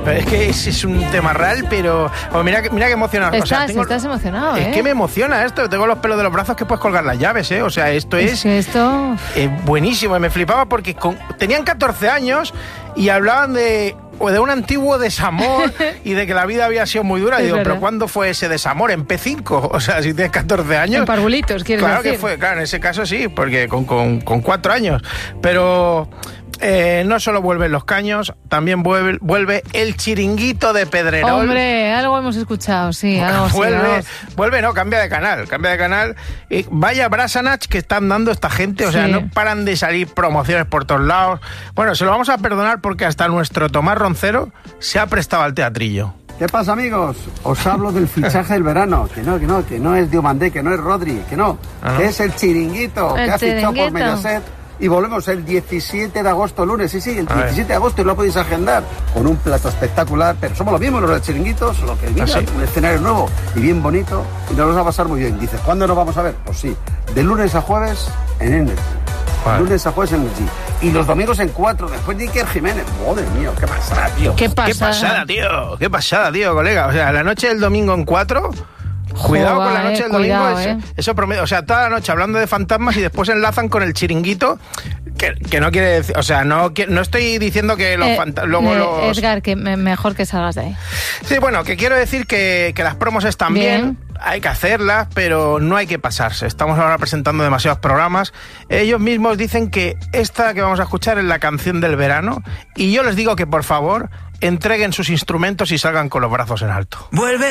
Pero es que es un tema real, pero... Oh, mira que emocionado. Estás emocionado, Es que me emociona esto. Tengo los pelos de los brazos que puedes colgar las llaves, ¿eh? O sea, esto es buenísimo. Me flipaba porque tenían 14 años y hablaban de un antiguo desamor y de que la vida había sido muy dura. Y digo, ¿pero cuándo fue ese desamor? ¿En P5? O sea, si tienes 14 años... En Parvulitos, ¿quieres decir? Claro que fue, claro, en ese caso sí, porque con 4 años. Pero... no solo vuelven los caños, también vuelve el chiringuito de Pedrerol. Hombre, algo hemos escuchado, sí. Cambia de canal. Y vaya brasanach que están dando esta gente, o sea, no paran de salir promociones por todos lados. Bueno, se lo vamos a perdonar porque hasta nuestro Tomás Roncero se ha prestado al teatrillo. ¿Qué pasa, amigos? Os hablo del fichaje del verano. Que no es Diomandé, que no es Rodri, que que es el chiringuito que ha fichado por Mediaset. Y volvemos el 17 de agosto, lunes, sí, el 17 de agosto, y lo podéis agendar con un plato espectacular, pero somos los mismos los del chiringuito, solo que mira, un escenario nuevo y bien bonito, y nos va a pasar muy bien. Dices, ¿cuándo nos vamos a ver? Pues sí, de lunes a jueves en Energy. Lunes a jueves en Energy. Y los domingos en 4, después de Iker Jiménez. Madre mía, qué pasada, tío. Qué pasada, tío, colega. O sea, la noche del domingo en 4... Cuidado con la noche del domingo, eso promedio. O sea, toda la noche hablando de fantasmas y después enlazan con el chiringuito, que no quiere decir... O sea, no estoy diciendo que los fantasmas... Edgar, que mejor que salgas de ahí. Sí, bueno, que quiero decir que las promos están bien, hay que hacerlas, pero no hay que pasarse. Estamos ahora presentando demasiados programas. Ellos mismos dicen que esta que vamos a escuchar es la canción del verano, y yo les digo que, por favor, entreguen sus instrumentos y salgan con los brazos en alto. Vuelve